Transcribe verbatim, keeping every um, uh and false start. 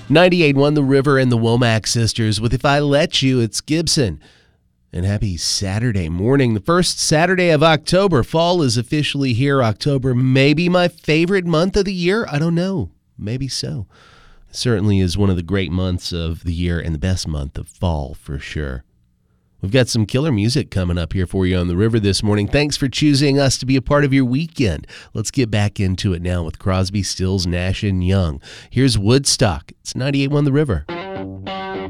ninety-eight point one The River and the Womack Sisters with If I Let You. It's Gibson. And happy Saturday morning, the first Saturday of October. Fall is officially here. October may be my favorite month of the year. I don't know. Maybe so. It certainly is one of the great months of the year and the best month of fall for sure. We've got some killer music coming up here for you on The River this morning. Thanks for choosing us to be a part of your weekend. Let's get back into it now with Crosby, Stills, Nash and Young. Here's Woodstock. It's ninety-eight point one The River.